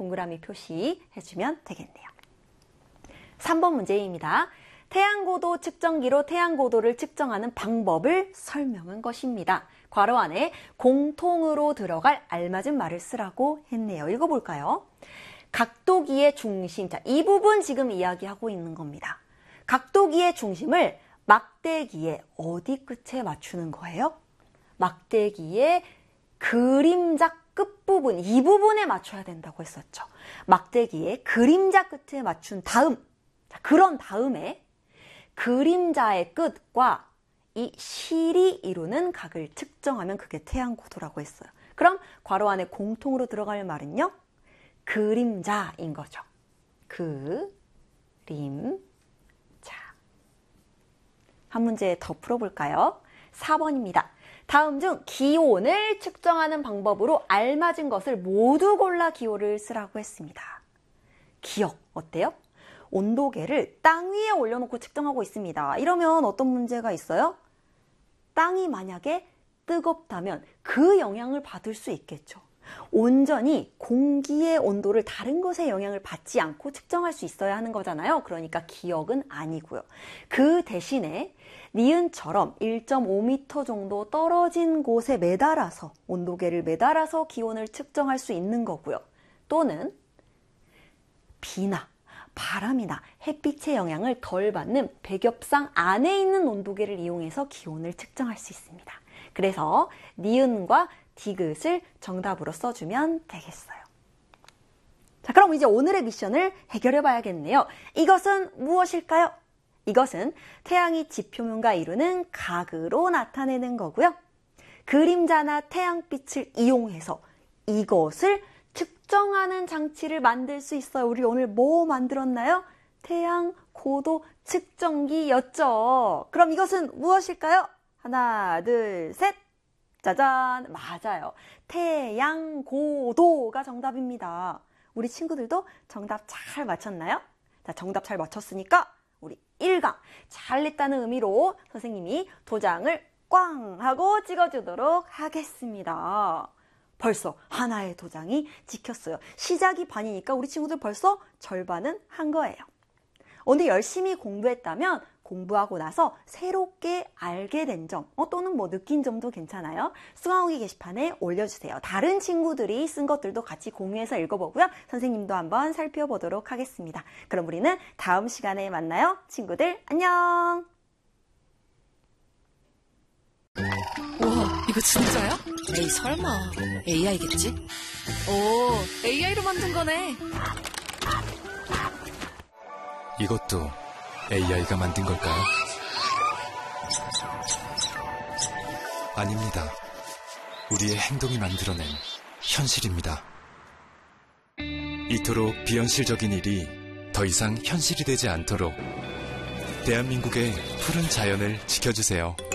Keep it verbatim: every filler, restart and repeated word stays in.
동그라미 표시해주면 되겠네요. 삼 번 문제입니다. 태양고도 측정기로 태양고도를 측정하는 방법을 설명한 것입니다. 괄호 안에 공통으로 들어갈 알맞은 말을 쓰라고 했네요. 읽어볼까요? 각도기의 중심, 자, 이 부분 지금 이야기하고 있는 겁니다. 각도기의 중심을 막대기의 어디 끝에 맞추는 거예요? 막대기의 그림자 끝부분, 이 부분에 맞춰야 된다고 했었죠. 막대기의 그림자 끝에 맞춘 다음, 자, 그런 다음에 그림자의 끝과 이 실이 이루는 각을 측정하면 그게 태양고도라고 했어요. 그럼 괄호 안에 공통으로 들어갈 말은요? 그림자인 거죠. 그림자. 한 문제 더 풀어볼까요? 사 번입니다. 다음 중 기온을 측정하는 방법으로 알맞은 것을 모두 골라 기호를 쓰라고 했습니다. 기억 어때요? 온도계를 땅 위에 올려놓고 측정하고 있습니다. 이러면 어떤 문제가 있어요? 땅이 만약에 뜨겁다면 그 영향을 받을 수 있겠죠. 온전히 공기의 온도를 다른 것의 영향을 받지 않고 측정할 수 있어야 하는 거잖아요. 그러니까 기억은 아니고요. 그 대신에 니은처럼 일 점 오 미터 정도 떨어진 곳에 매달아서 온도계를 매달아서 기온을 측정할 수 있는 거고요. 또는 비나 바람이나 햇빛의 영향을 덜 받는 백엽상 안에 있는 온도계를 이용해서 기온을 측정할 수 있습니다. 그래서 니은과 디귿을 정답으로 써주면 되겠어요. 자, 그럼 이제 오늘의 미션을 해결해 봐야겠네요. 이것은 무엇일까요? 이것은 태양이 지표면과 이루는 각으로 나타내는 거고요. 그림자나 태양빛을 이용해서 이것을 측정하는 장치를 만들 수 있어요. 우리 오늘 뭐 만들었나요? 태양 고도 측정기였죠. 그럼 이것은 무엇일까요? 하나, 둘, 셋. 짜잔! 맞아요. 태양고도가 정답입니다. 우리 친구들도 정답 잘 맞췄나요? 자, 정답 잘 맞췄으니까 우리 일 강 잘 냈다는 의미로 선생님이 도장을 꽝 하고 찍어주도록 하겠습니다. 벌써 하나의 도장이 찍혔어요. 시작이 반이니까 우리 친구들 벌써 절반은 한 거예요. 오늘 열심히 공부했다면 공부하고 나서 새롭게 알게 된 점, 어, 또는 뭐 느낀 점도 괜찮아요. 수강후기 게시판에 올려주세요. 다른 친구들이 쓴 것들도 같이 공유해서 읽어보고요. 선생님도 한번 살펴보도록 하겠습니다. 그럼 우리는 다음 시간에 만나요. 친구들 안녕! 우와, 이거 진짜야? 에이, 설마. 에이아이겠지? 오, 에이아이로 만든 거네. 이것도 에이아이가 만든 걸까요? 아닙니다. 우리의 행동이 만들어낸 현실입니다. 이토록 비현실적인 일이 더 이상 현실이 되지 않도록 대한민국의 푸른 자연을 지켜주세요.